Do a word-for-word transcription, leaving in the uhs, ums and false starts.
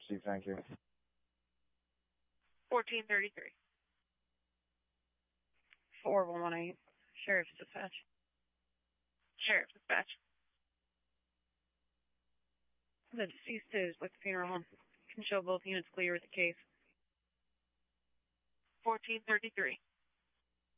Steve, thank you. fourteen thirty-three. four one one eight. Sheriff's Dispatch. Sheriff's Dispatch. The deceased is with the funeral home. Can show both units clear with the case. fourteen thirty-three.